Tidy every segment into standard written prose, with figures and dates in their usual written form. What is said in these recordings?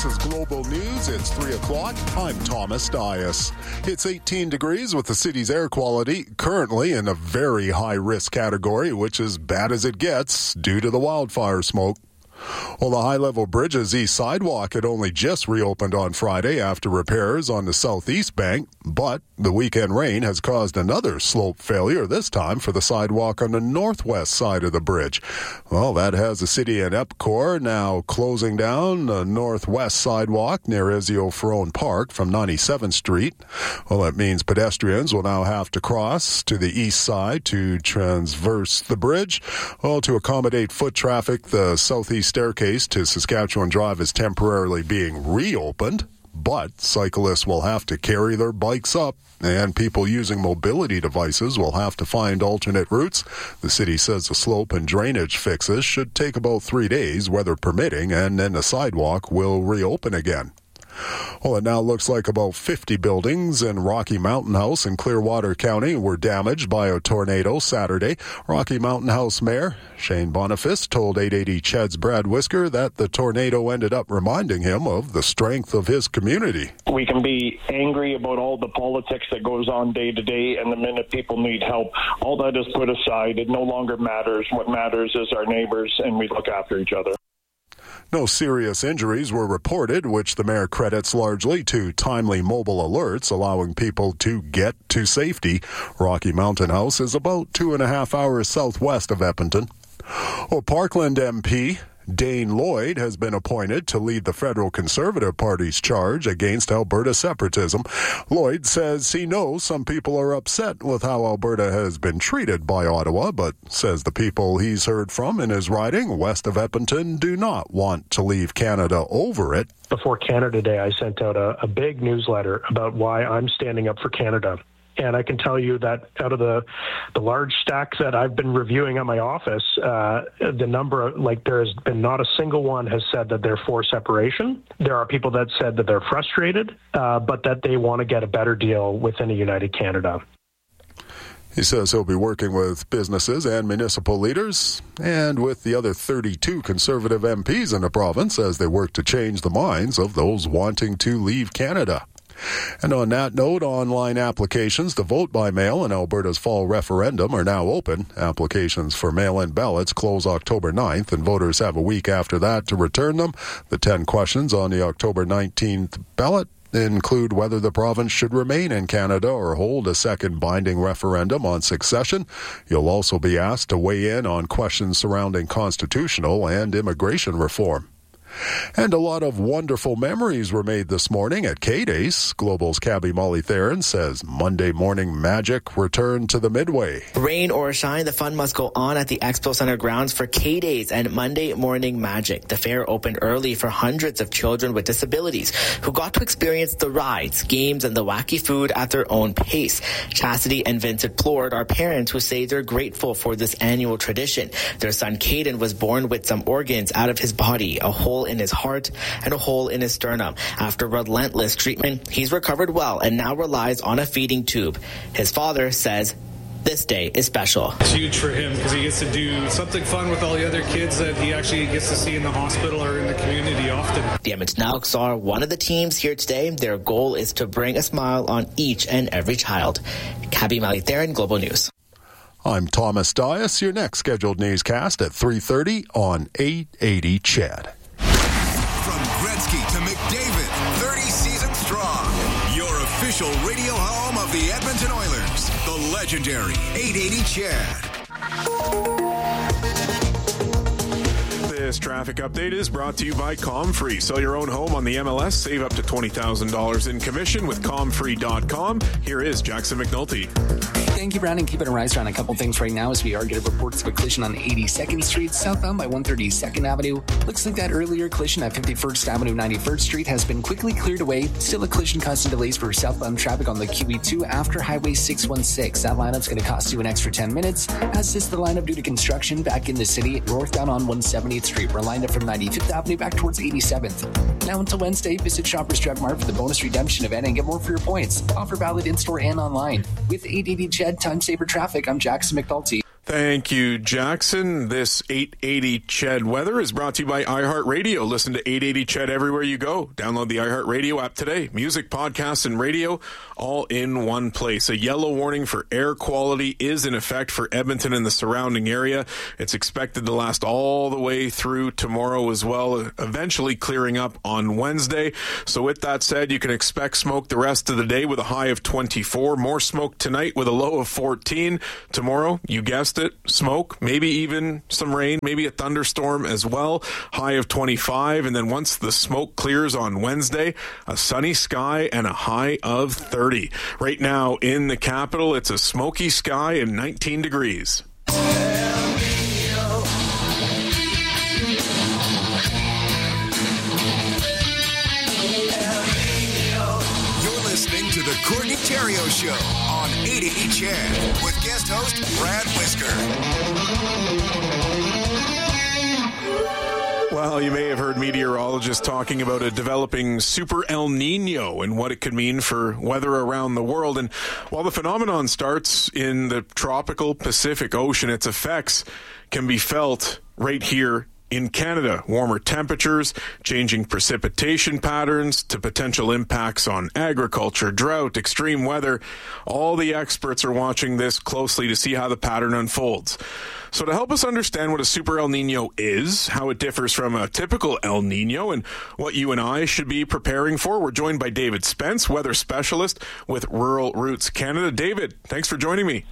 This is Global News. It's 3 o'clock. I'm Thomas Dias. It's 18 degrees with the city's air quality currently in a very high-risk category, which is bad as it gets due to the wildfire smoke. Well, the high-level bridge's east sidewalk had only just reopened on Friday after repairs on the southeast bank, but the weekend rain has caused another slope failure, this time for the sidewalk on the northwest side of the bridge. Well, that has the city and EPCOR now closing down the northwest sidewalk near Ezio Ferrone Park from 97th Street. Well, that means pedestrians will now have to cross to the east side to transverse the bridge. Well, to accommodate foot traffic, the southeast staircase to Saskatchewan Drive is temporarily being reopened, but cyclists will have to carry their bikes up, and people using mobility devices will have to find alternate routes. The city says the slope and drainage fixes should take about 3 days, weather permitting, and then the sidewalk will reopen again. Well, it now looks like about 50 buildings in Rocky Mountain House in Clearwater County were damaged by a tornado Saturday. Rocky Mountain House Mayor Shane Boniface told 880 CHED's Brad Whisker that the tornado ended up reminding him of the strength of his community. We can be angry about all the politics that goes on day to day, and the minute people need help, all that is put aside. It no longer matters. What matters is our neighbors, and we look after each other. No serious injuries were reported, which the mayor credits largely to timely mobile alerts, allowing people to get to safety. Rocky Mountain House is about 2.5 hours southwest of Edmonton. Parkland MP Dane Lloyd has been appointed to lead the federal Conservative Party's charge against Alberta separatism. Lloyd says he knows some people are upset with how Alberta has been treated by Ottawa, but says the people he's heard from in his riding west of Edmonton do not want to leave Canada over it. Before Canada Day, I sent out a big newsletter about why I'm standing up for Canada. And I can tell you that out of the large stack that I've been reviewing at my office, the number of, there has been not a single one has said that they're for separation. There are people that said that they're frustrated, but that they want to get a better deal within a united Canada. He says he'll be working with businesses and municipal leaders and with the other 32 Conservative MPs in the province as they work to change the minds of those wanting to leave Canada. And on that note, online applications to vote by mail in Alberta's fall referendum are now open. Applications for mail-in ballots close October 9th, and voters have a week after that to return them. The 10 questions on the October 19th ballot include whether the province should remain in Canada or hold a second binding referendum on succession. You'll also be asked to weigh in on questions surrounding constitutional and immigration reform. And a lot of wonderful memories were made this morning at K-Days. Global's Cabby Molly Theron says Monday morning magic returned to the Midway. Rain or shine, the fun must go on at the Expo Center grounds for K-Days and Monday morning magic. The fair opened early for hundreds of children with disabilities who got to experience the rides, games, and the wacky food at their own pace. Chastity and Vincent Plord are parents who say they're grateful for this annual tradition. Their son Caden was born with some organs out of his body, a hole in his heart and a hole in his sternum. After relentless treatment, he's recovered well and now relies on a feeding tube. His father says this day is special. It's huge for him because he gets to do something fun with all the other kids that he actually gets to see in the hospital or in the community often. The Edmonton Elks are one of the teams here today. Their goal is to bring a smile on each and every child. Cabby Molly Theron, Global News. I'm Thomas Dias. Your next scheduled newscast at 3:30 on 880 CHED. From Gretzky to McDavid, 30 seasons strong. Your official radio home of the Edmonton Oilers, the legendary 880 CHED. This traffic update is brought to you by ComFree. Sell your own home on the MLS. Save up to $20,000 in commission with ComFree.com. Here is Jackson McNulty. Thank you, Brandon. Keeping our eyes on a couple things right now as we are getting reports of a collision on 82nd Street, southbound by 132nd Avenue. Looks like that earlier collision at 51st Avenue, 91st Street has been quickly cleared away. Still a collision causing delays for southbound traffic on the QE2 after Highway 616. That lineup's going to cost you an extra 10 minutes, as is the lineup due to construction back in the city, northbound on 170th Street. We're lined up from 95th Avenue back towards 87th. Now until Wednesday, visit Shoppers Drug Mart for the bonus redemption event and get more for your points. Offer valid in-store and online. With 880 CHED Time Saver Traffic, I'm Jackson McNulty. Thank you, Jackson. This 880 CHED weather is brought to you by iHeartRadio. Listen to 880 CHED everywhere you go. Download the iHeartRadio app today. Music, podcasts, and radio all in one place. A yellow warning for air quality is in effect for Edmonton and the surrounding area. It's expected to last all the way through tomorrow as well, eventually clearing up on Wednesday. So with that said, you can expect smoke the rest of the day with a high of 24. More smoke tonight with a low of 14. Tomorrow, you guessed it, smoke, maybe even some rain, maybe a thunderstorm as well. High of 25. And then once the smoke clears on Wednesday, a sunny sky and a high of 30. Right now in the capital, it's a smoky sky and 19 degrees. Listening to the Courtney Theriault Show on 880 CHED with guest host Brad Whisker. Well, you may have heard meteorologists talking about a developing super El Nino and what it could mean for weather around the world. And while the phenomenon starts in the tropical Pacific Ocean, its effects can be felt right here in Canada. Warmer temperatures, changing precipitation patterns to potential impacts on agriculture, drought, extreme weather. All the experts are watching this closely to see how the pattern unfolds. So to help us understand what a super El Nino is, how it differs from a typical El Nino, and what you and I should be preparing for, we're joined by David Spence, weather specialist with Rural Roots Canada. David, thanks for joining me.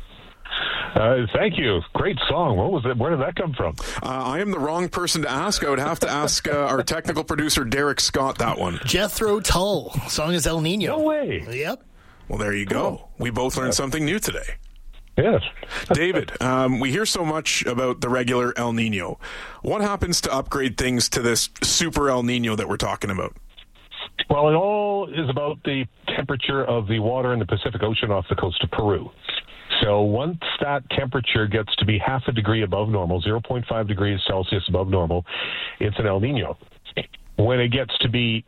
Thank you. Great song. What was it? Where did that come from? I am the wrong person to ask. I would have to ask our technical producer, Derek Scott, that one. Jethro Tull. Song is El Nino. No way. Yep. Well, there you go. Cool. We both learned something new today. Yes. David, we hear so much about the regular El Nino. What happens to upgrade things to this super El Nino that we're talking about? Well, it all is about the temperature of the water in the Pacific Ocean off the coast of Peru. So once that temperature gets to be half a degree above normal, 0.5 degrees Celsius above normal, it's an El Nino. When it gets to be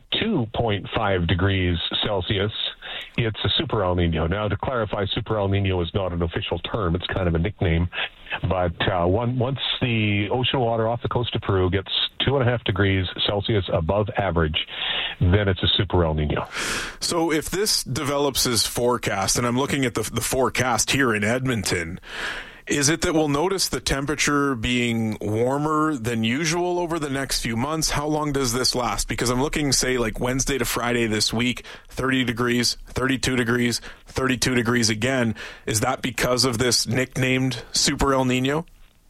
2.5 degrees Celsius, it's a super El Nino. Now, to clarify, super El Nino is not an official term. It's kind of a nickname. But once the ocean water off the coast of Peru gets 2.5 degrees Celsius above average, then it's a super El Nino. So if this develops as forecast, and I'm looking at the forecast here in Edmonton, is it that we'll notice the temperature being warmer than usual over the next few months? How long does this last? Because I'm looking, say, like Wednesday to Friday this week, 30 degrees, 32 degrees, 32 degrees again. Is that because of this nicknamed Super El Nino?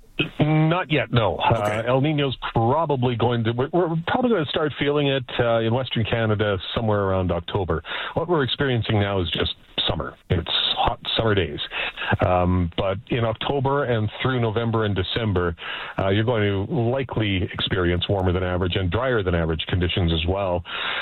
Not yet, no. Okay. El Nino's probably going to, we're probably going to start feeling it in Western Canada somewhere around October. What we're experiencing now is just summer. It's hot summer days. But in October and through November and December, you're going to likely experience warmer than average and drier than average conditions as well.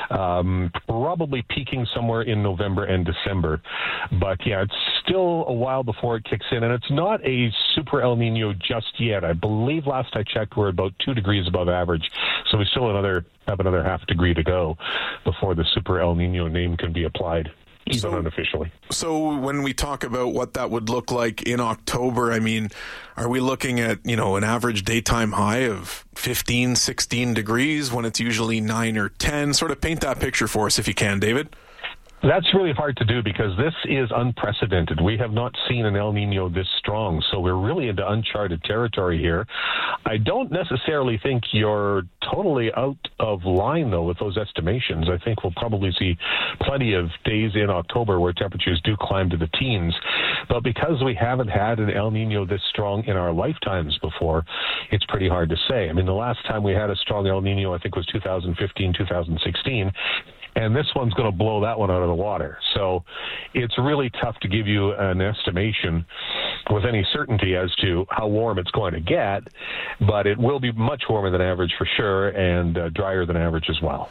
Probably peaking somewhere in November and December. But yeah, it's still a while before it kicks in, and it's not a super El Nino just yet. I believe last I checked, we're about 2 degrees above average. So we still have another half degree to go before the super El Nino name can be applied. Even unofficially. So when we talk about what that would look like in October, I mean, are we looking at, an average daytime high of 15, 16 degrees when it's usually 9 or 10? Sort of paint that picture for us if you can, David. That's really hard to do because this is unprecedented. We have not seen an El Nino this strong, so we're really into uncharted territory here. I don't necessarily think you're totally out of line, though, with those estimations. I think we'll probably see plenty of days in October where temperatures do climb to the teens. But because we haven't had an El Nino this strong in our lifetimes before, it's pretty hard to say. I mean, the last time we had a strong El Nino, I think, was 2015, 2016. And this one's going to blow that one out of the water. So it's really tough to give you an estimation with any certainty as to how warm it's going to get, but it will be much warmer than average for sure, and drier than average as well.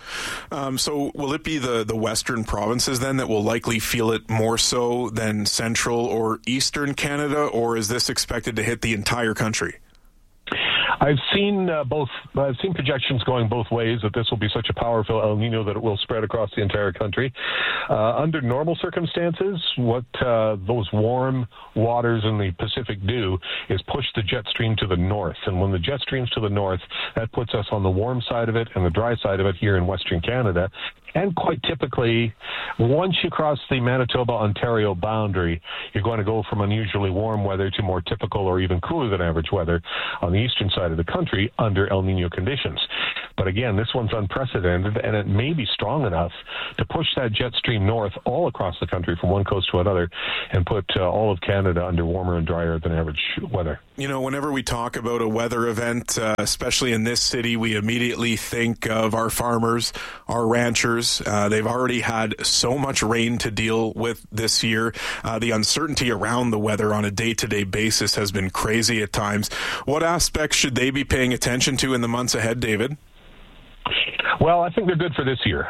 So will it be the western provinces then that will likely feel it more so than central or eastern Canada, or is this expected to hit the entire country? I've seen projections going both ways that this will be such a powerful El Nino that it will spread across the entire country. Under normal circumstances, what those warm waters in the Pacific do is push the jet stream to the north. And when the jet stream's to the north, that puts us on the warm side of it and the dry side of it here in Western Canada. And quite typically, once you cross the Manitoba-Ontario boundary, you're going to go from unusually warm weather to more typical or even cooler than average weather on the eastern side of the country under El Nino conditions. But again, this one's unprecedented, and it may be strong enough to push that jet stream north all across the country from one coast to another and put all of Canada under warmer and drier than average weather. You know, whenever we talk about a weather event, especially in this city, we immediately think of our farmers, our ranchers. They've already had so much rain to deal with this year. The uncertainty around the weather on a day-to-day basis has been crazy at times. What aspects should they be paying attention to in the months ahead, David? Well, I think they're good for this year.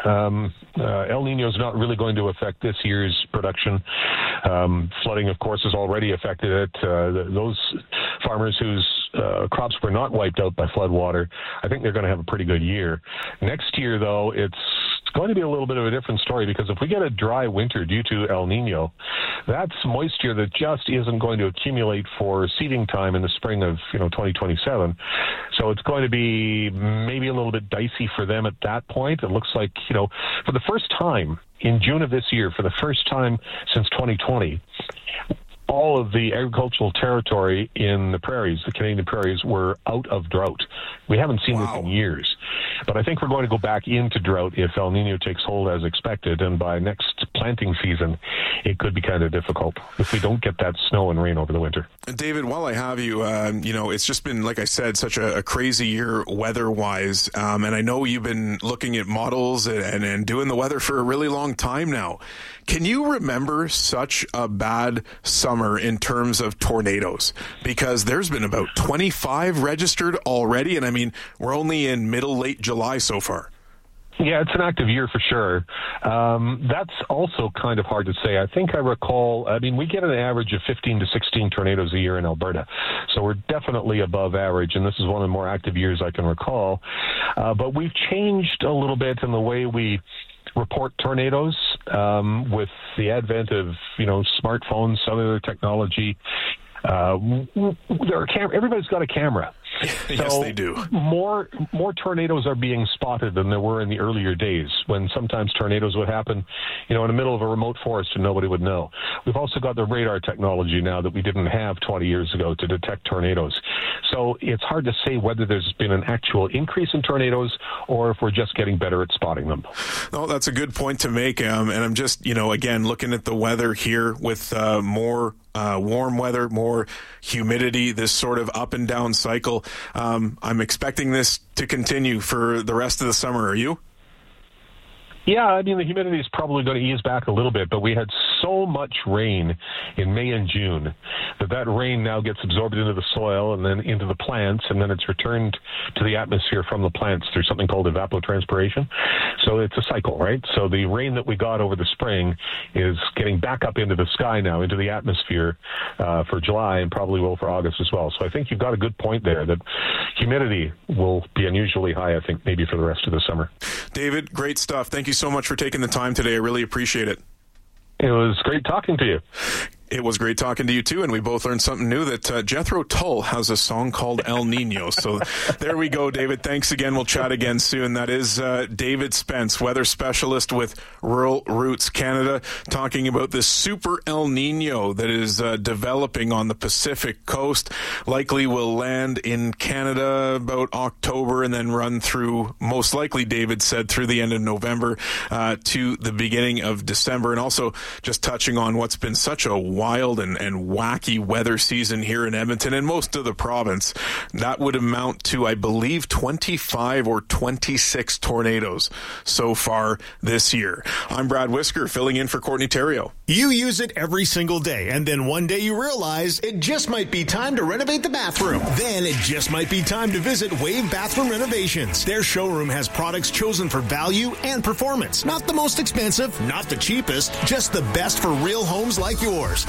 El Nino is not really going to affect this year's production. Flooding, of course, has already affected it. Those farmers whose crops were not wiped out by floodwater, I think they're going to have a pretty good year. Next year, though, it's going to be a little bit of a different story, because if we get a dry winter due to El Nino, that's moisture that just isn't going to accumulate for seeding time in the spring of 2027. So it's going to be maybe a little bit dicey for them at that point. It looks like, for the first time in June of this year, for the first time since 2020, all of the agricultural territory in the prairies, the Canadian prairies, were out of drought. We haven't seen this in years. But I think we're going to go back into drought if El Nino takes hold as expected, and by next planting season, it could be kind of difficult if we don't get that snow and rain over the winter. David, while I have you, it's just been, like I said, such a crazy year weather-wise, and I know you've been looking at models and doing the weather for a really long time now. Can you remember such a bad summer in terms of tornadoes? Because there's been about 25 registered already, and I mean, we're only in late July so far. Yeah, it's an active year for sure. That's also kind of hard to say. I think I recall, we get an average of 15 to 16 tornadoes a year in Alberta. So we're definitely above average, and this is one of the more active years I can recall. But we've changed a little bit in the way we report tornadoes with the advent of, smartphones, cellular technology. Everybody's got a camera. Yes, they do. More tornadoes are being spotted than there were in the earlier days, when sometimes tornadoes would happen, in the middle of a remote forest and nobody would know. We've also got the radar technology now that we didn't have 20 years ago to detect tornadoes. So it's hard to say whether there's been an actual increase in tornadoes or if we're just getting better at spotting them. No, that's a good point to make. And I'm just, again, looking at the weather here with more warm weather, more humidity, this sort of up and down cycle. I'm expecting this to continue for the rest of the summer. Are you? Yeah, the humidity is probably going to ease back a little bit, but we had so much rain in May and June that rain now gets absorbed into the soil and then into the plants, and then it's returned to the atmosphere from the plants through something called evapotranspiration. So it's a cycle, right? So the rain that we got over the spring is getting back up into the sky now, into the atmosphere for July, and probably will for August as well. So I think you've got a good point there that humidity will be unusually high, I think, maybe for the rest of the summer. David, great stuff. Thank you so much for taking the time today. I really appreciate it. It was great talking to you. It was great talking to you, too, and we both learned something new, that Jethro Tull has a song called El Nino. So there we go, David. Thanks again. We'll chat again soon. That is David Spence, weather specialist with Rural Roots Canada, talking about this super El Nino that is developing on the Pacific coast. Likely will land in Canada about October and then run through, most likely, David said, through the end of November to the beginning of December. And also just touching on what's been such a wild and wacky weather season here in Edmonton and most of the province. That would amount to, I believe, 25 or 26 tornadoes so far this year. I'm Brad Whisker, filling in for Courtney Theriault. You use it every single day, and then one day you realize it just might be time to renovate the bathroom. Then it just might be time to visit Wave Bathroom Renovations. Their showroom has products chosen for value and performance. Not the most expensive, not the cheapest, just the best for real homes like yours.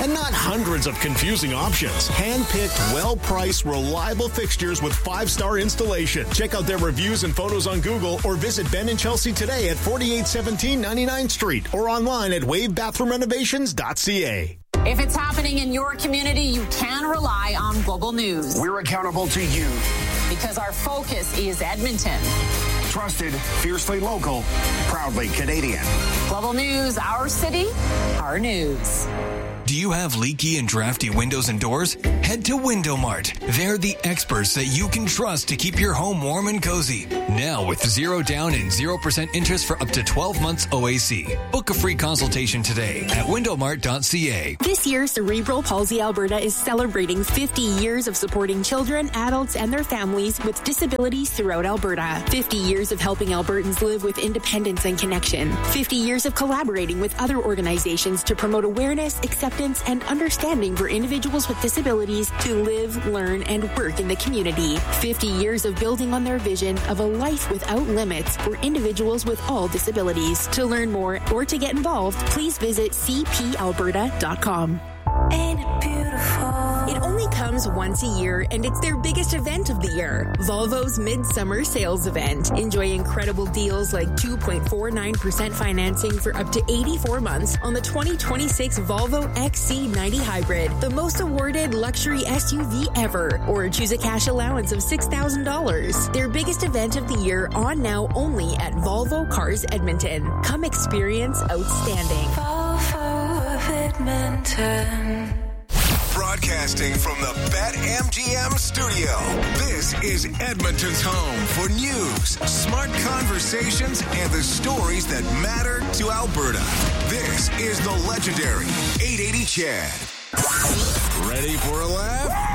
and not hundreds of confusing options. Hand-picked, well-priced, reliable fixtures with 5-star installation. Check out their reviews and photos on Google or visit Ben and Chelsea today at 4817 99th Street or online at wavebathroomrenovations.ca. If it's happening in your community, you can rely on Global News. We're accountable to you. Because our focus is Edmonton. Trusted, fiercely local, proudly Canadian. Global News, our city, our news. Do you have leaky and drafty windows and doors? Head to Window Mart. They're the experts that you can trust to keep your home warm and cozy. Now with 0 down and 0% interest for up to 12 months OAC. Book a free consultation today at windowmart.ca. This year, Cerebral Palsy Alberta is celebrating 50 years of supporting children, adults, and their families with disabilities throughout Alberta. 50 years of helping Albertans live with independence and connection. 50 years of collaborating with other organizations to promote awareness, acceptance, and understanding for individuals with disabilities to live, learn, and work in the community. 50 years of building on their vision of a life without limits for individuals with all disabilities. To learn more or to get involved, please visit cpalberta.com. Ain't it beautiful? It only comes once a year, and it's their biggest event of the year, Volvo's Midsummer Sales Event. Enjoy incredible deals like 2.49% financing for up to 84 months on the 2026 Volvo XC90 Hybrid, the most awarded luxury SUV ever, or choose a cash allowance of $6,000. Their biggest event of the year on now only at Volvo Cars Edmonton. Come experience outstanding. Volvo of Edmonton. Broadcasting from the BetMGM studio, this is Edmonton's home for news, smart conversations, and the stories that matter to Alberta. This is the legendary 880 Chad. Ready for a laugh?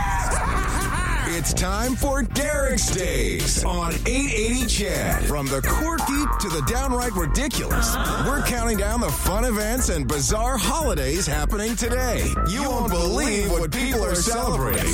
It's time for Derek's Days on 880 Chad. From the quirky to the downright ridiculous, we're counting down the fun events and bizarre holidays happening today. You won't believe what people are celebrating.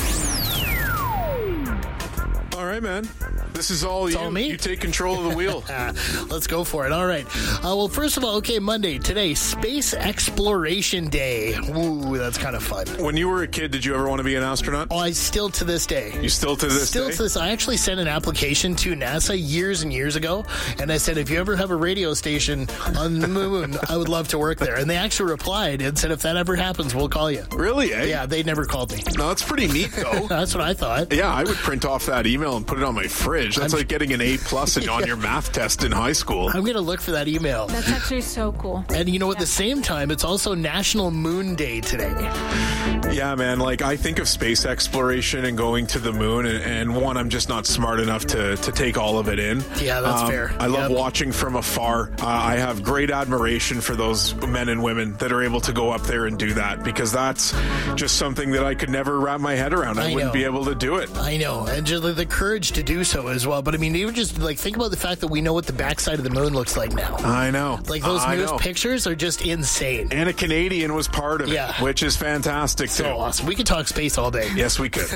All right, man. This is all you. All me? You take control of the wheel. Let's go for it. All right. Well, first of all, okay, Monday, today, Space Exploration Day. Ooh, that's kind of fun. When you were a kid, did you ever want to be an astronaut? Oh, I still to this day. You still to this day? Still to this. I actually sent an application to NASA years and years ago, and I said, if you ever have a radio station on the moon, I would love to work there. And they actually replied and said, if that ever happens, we'll call you. Really, eh? Yeah, they never called me. No, that's pretty neat, though. That's what I thought. Yeah, I would print off that email and put it on my fridge. That's like getting an A+ on your math test in high school. I'm going to look for that email. That's actually so cool. And you know, at the same time, it's also National Moon Day today. Yeah, man. Like, I think of space exploration and going to the moon, and one, I'm just not smart enough to take all of it in. Yeah, that's fair. I love watching from afar. I have great admiration for those men and women that are able to go up there and do that, because that's just something that I could never wrap my head around. I wouldn't be able to do it. I know. And just the courage to do so as well. But I mean, even just like think about the fact that we know what the backside of the moon looks like now. I know. Like those newest pictures are just insane. And a Canadian was part of it, which is fantastic too. So awesome. We could talk space all day. Yes, we could.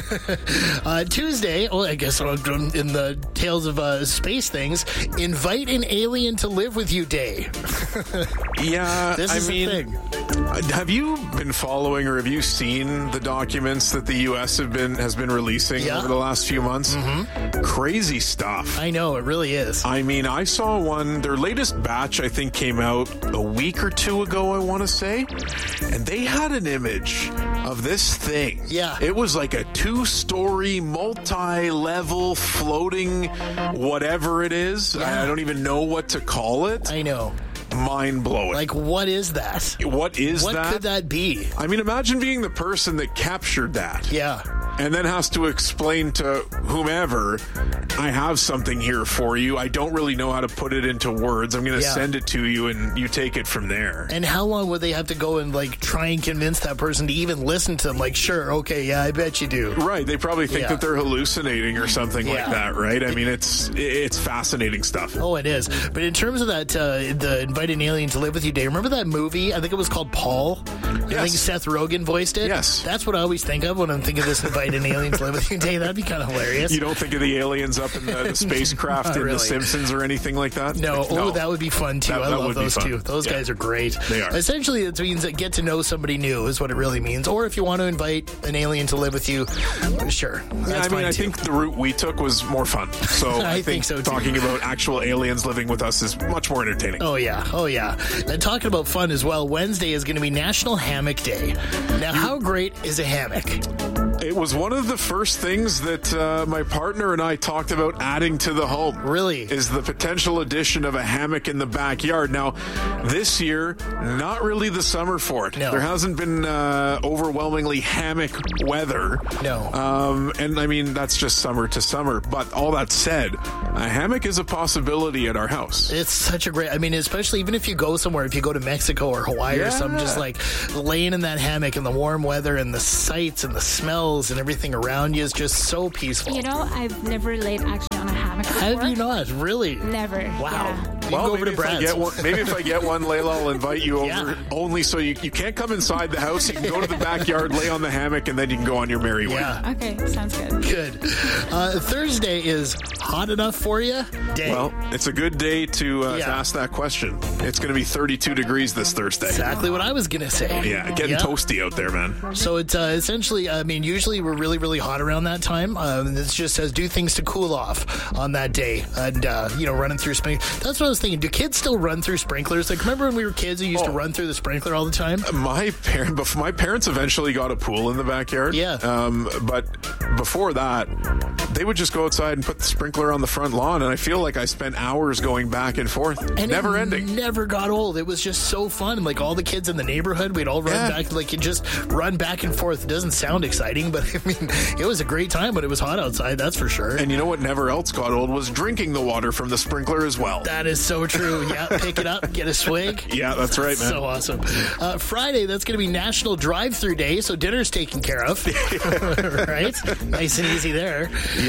Tuesday, I guess in the tales of space things, invite an alien to live with you day. Yeah, this is the thing. Have you been following, or have you seen the documents that the U.S. has been releasing over the last few months? Mm-hmm. Crazy stuff. I know, it really is. I mean, I saw one, their latest batch, I think, came out a week or two ago, I want to say, and they had an image of this thing. Yeah. It was like a 2-story, multi-level, floating, whatever it is. Yeah. I don't even know what to call it. I know. Mind-blowing. Like, what is that? What could that be? I mean, imagine being the person that captured that. Yeah. And then has to explain to whomever, I have something here for you. I don't really know how to put it into words. I'm going to send it to you, and you take it from there. And how long would they have to go and like try and convince that person to even listen to them? Like, sure, okay, yeah, I bet you do. Right. They probably think that they're hallucinating or something like that, right? I mean, it's fascinating stuff. Oh, it is. But in terms of that, the Invite an Alien to Live With You Day, remember that movie? I think it was called Paul. Yes. I think Seth Rogen voiced it. Yes. That's what I always think of when I'm thinking of this Invite invite an alien to live with you day. That'd be kind of hilarious. You don't think of the aliens up in the spacecraft in really. The Simpsons or anything like that? No. Oh, that would be fun too. I love those too. Those guys are great. They are. Essentially, it means that get to know somebody new is what it really means. Or if you want to invite an alien to live with you, sure. That's I think the route we took was more fun. So I think so too. Talking about actual aliens living with us is much more entertaining. Oh yeah. And talking about fun as well, Wednesday is going to be National Hammock Day. Now, how great is a hammock? It was one of the first things that my partner and I talked about adding to the home. Really? Is the potential addition of a hammock in the backyard. Now, this year, not really the summer for it. No. There hasn't been overwhelmingly hammock weather. No. And I mean, that's just summer to summer. But all that said, a hammock is a possibility at our house. It's such a great, especially even if you go somewhere, if you go to Mexico or Hawaii or something, just like laying in that hammock in the warm weather and the sights and the smells and everything around you is just so peaceful. I've never laid actually on a hammock before. Have you not? Really? Never. Wow. Yeah. Well, go over to Brad's. Maybe if I get one, Layla, I'll invite you over. Only so you can't come inside the house. You can go to the backyard, lay on the hammock, and then you can go on your merry way. Yeah. Okay, sounds good. Good. Thursday is hot enough for you? Day. Well, it's a good day to ask that question. It's going to be 32 degrees this Thursday. Exactly what I was going to say. Yeah, getting toasty out there, man. So it's essentially, usually we're really, really hot around that time. This just says do things to cool off on that day. And, running through sprinklers. That's what I was thinking. Do kids still run through sprinklers? Like, remember when we were kids and used to run through the sprinkler all the time? My parents eventually got a pool in the backyard. Yeah. But before that, they would just go outside and put the sprinkler on the front lawn. And I feel like I spent hours going back and forth. And never ending. Never got old. It was just so fun. Like, all the kids in the neighborhood, we'd all run back. Like, you just run back and forth. It doesn't sound exciting, but it was a great time when it was hot outside. That's for sure. And you know what never else got old was drinking the water from the sprinkler as well. That is so true. Yeah, pick it up, get a swig. Yeah, that's right, man. So awesome. Friday, that's going to be National Drive-Thru Day, so dinner's taken care of. Right? Nice and easy there.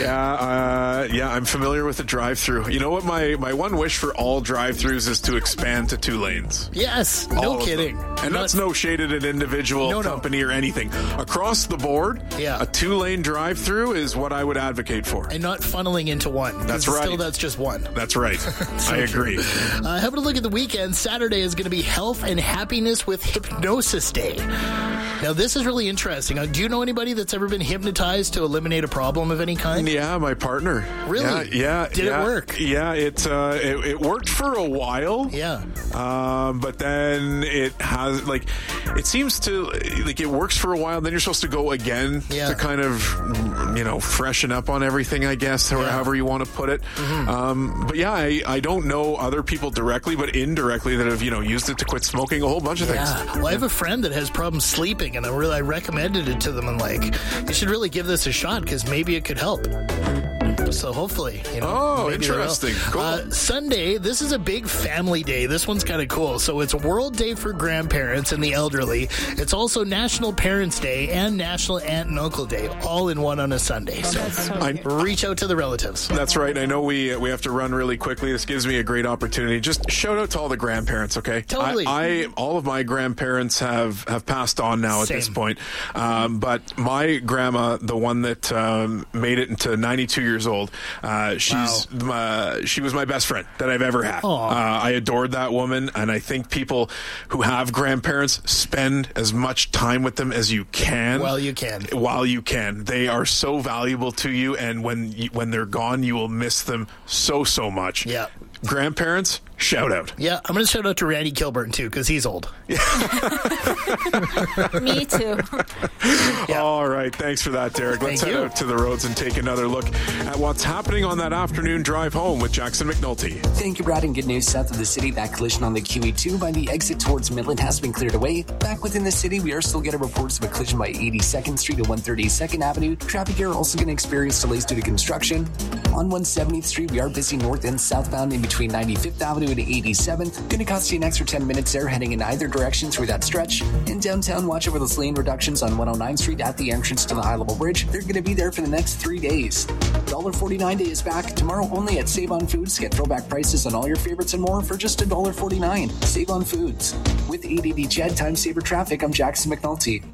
Yeah, I'm familiar with the drive-thru. You know what? My one wish for all drive-thrus is to expand to 2 lanes. Yes, no kidding. And that's no shade at an individual company or anything. Across the board, a 2-lane drive-thru is what I would advocate for. And not funneling into one. That's right. Still, that's just one. That's right. I agree. Having a look at the weekend, Saturday is going to be Health and Happiness with Hypnosis Day. Now, this is really interesting. Do you know anybody that's ever been hypnotized to eliminate a problem of any kind? Yeah, my partner. Really? Yeah. Did it work? Yeah, it worked for a while. Yeah. But then it has, it seems to, it works for a while, then you're supposed to go again to kind of, freshen up on everything, I guess, or however you want to put it. Mm-hmm. But yeah, I don't know other people directly, but indirectly that have, used it to quit smoking, a whole bunch of things. Well, I have a friend that has problems sleeping, and I recommended it to them, and you should really give this a shot because maybe it could help. So hopefully, interesting. Cool. Sunday, this is a big family day. This one's kind of cool. So it's World Day for Grandparents and the Elderly. It's also National Parents Day and National Aunt and Uncle Day, all in one on a Sunday. Reach out to the relatives. That's right. I know we have to run really quickly. This gives me a great opportunity. Just shout out to all the grandparents, okay? Totally. All of my grandparents have passed on now at this point. But my grandma, the one that made it into 92 years old, she was my best friend that I've ever had. I adored that woman, and I think people who have grandparents spend as much time with them as you can. While you can. They are so valuable to you, and when they're gone, you will miss them so much. Yeah. Grandparents, shout out. Yeah, I'm going to shout out to Randy Kilburn, too, because he's old. Me too. Yeah. All right, thanks for that, Derek. Let's head out to the roads and take another look at what's happening on that afternoon drive home with Jackson McNulty. Thank you, Brad, and good news south of the city. That collision on the QE2 by the exit towards Midland has been cleared away. Back within the city, we are still getting reports of a collision by 82nd Street and 132nd Avenue. Traffic here also going to experience delays due to construction. On 170th Street, we are busy north and southbound in between 95th Avenue and 87th. Going to cost you an extra 10 minutes there heading in either direction through that stretch. In downtown, watch over those lane reductions on 109th Street at the entrance to the High Level Bridge. They're going to be there for the next 3 days. $1.49 day is back tomorrow only at Save On Foods. Get throwback prices on all your favorites and more for just $1.49. Save On Foods. With 880 Ched Time Saver Traffic, I'm Jackson McNulty.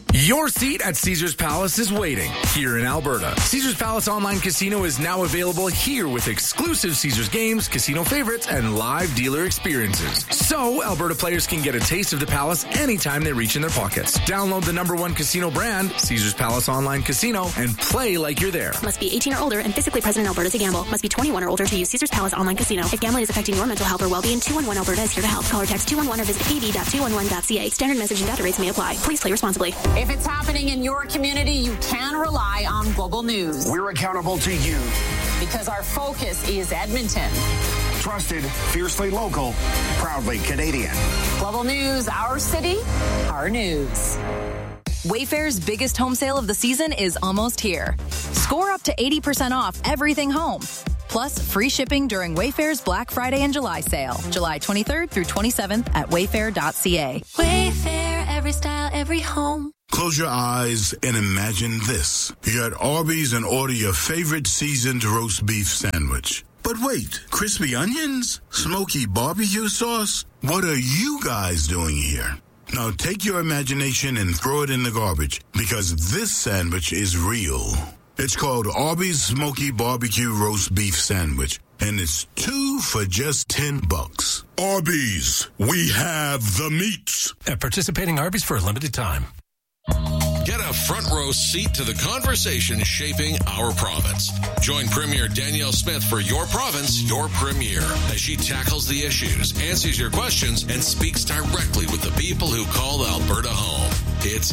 Your seat at Caesars Palace is waiting here in Alberta. Caesars Palace Online Casino is now available here with exclusive Caesars games, casino favorites, and live dealer experiences. So, Alberta players can get a taste of the Palace anytime they reach in their pockets. Download the #1 casino brand, Caesars Palace Online Casino, and play like you're there. Must be 18 or older and physically present in Alberta to gamble. Must be 21 or older to use Caesars Palace Online Casino. If gambling is affecting your mental health or well-being, 211 Alberta is here to help. Call or text 211 or visit ab.211.ca. Standard message and data rates may apply. Please play responsibly. If it's happening in your community, you can rely on Global News. We're accountable to you. Because our focus is Edmonton. Trusted, fiercely local, proudly Canadian. Global News, our city, our news. Wayfair's biggest home sale of the season is almost here. Score up to 80% off everything home. Plus, free shipping during Wayfair's Black Friday and July sale, July 23rd through 27th at wayfair.ca. Wayfair, every style, every home. Close your eyes and imagine this. You're at Arby's and order your favorite seasoned roast beef sandwich. But wait, crispy onions? Smoky barbecue sauce? What are you guys doing here? Now take your imagination and throw it in the garbage, because this sandwich is real. It's called Arby's Smoky Barbecue Roast Beef Sandwich, and it's 2 for just $10. Arby's, we have the meats. At participating Arby's for a limited time. Get a front row seat to the conversation shaping our province. Join Premier Danielle Smith for Your Province, Your Premier, as she tackles the issues, answers your questions, and speaks directly with the people who call Alberta home. It's